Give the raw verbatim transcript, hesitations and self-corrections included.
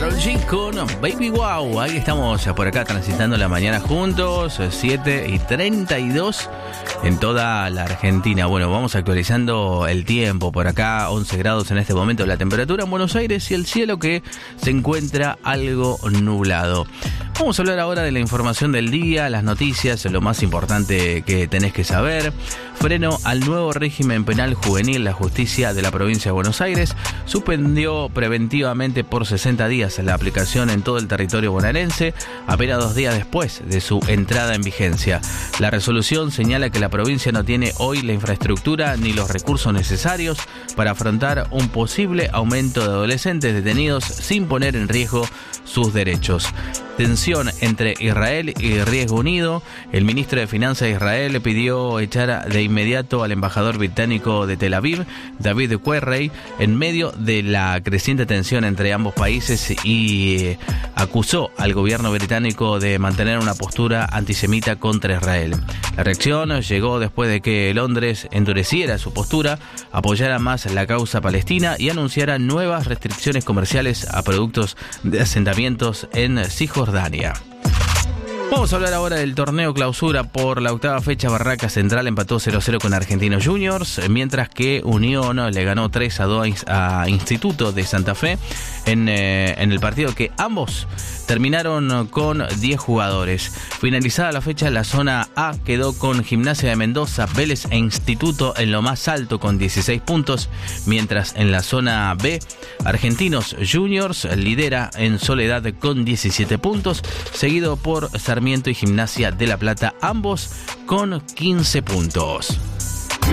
Karol G con Baby Wow. Ahí estamos por acá transitando la mañana juntos, siete y treinta y dos en toda la Argentina. Bueno, vamos actualizando el tiempo por acá, once grados en este momento la temperatura en Buenos Aires y el cielo que se encuentra algo nublado. Vamos a hablar ahora de la información del día, las noticias, lo más importante que tenés que saber. Freno al nuevo régimen penal juvenil. La justicia de la provincia de Buenos Aires suspendió preventivamente por sesenta días la aplicación en todo el territorio bonaerense, apenas dos días después de su entrada en vigencia. La resolución señala que la provincia no tiene hoy la infraestructura ni los recursos necesarios para afrontar un posible aumento de adolescentes detenidos sin poner en riesgo sus derechos. Tensión entre Israel y Reino Unido. El ministro de Finanzas de Israel pidió echar de inmediato al embajador británico de Tel Aviv, David Querrey, en medio de la creciente tensión entre ambos países y eh, acusó al gobierno británico de mantener una postura antisemita contra Israel. La reacción llegó después de que Londres endureciera su postura, apoyara más la causa palestina y anunciara nuevas restricciones comerciales a productos de asentamientos en Cisjordania. Vamos a hablar ahora del torneo clausura. Por la octava fecha, Barraca Central empató cero a cero con Argentinos Juniors, mientras que Unión le ganó tres a dos a Instituto de Santa Fe en, eh, en el partido que ambos terminaron con diez jugadores. Finalizada la fecha, la zona A quedó con Gimnasia de Mendoza, Vélez e Instituto en lo más alto con dieciséis puntos, mientras en la zona B, Argentinos Juniors lidera en soledad con diecisiete puntos, seguido por Sarmiento y Gimnasia de La Plata, ambos con quince puntos.